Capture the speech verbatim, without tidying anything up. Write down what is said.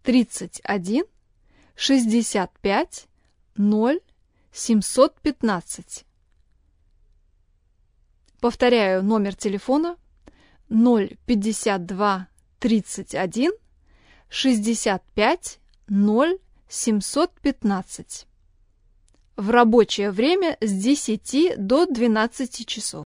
тридцать один шестьдесят пять ноль семьсот пятнадцать. Повторяю номер телефона ноль пятьдесят два тридцать один шестьдесят пять ноль семьсот пятнадцать. В рабочее время с десяти до двенадцати часов.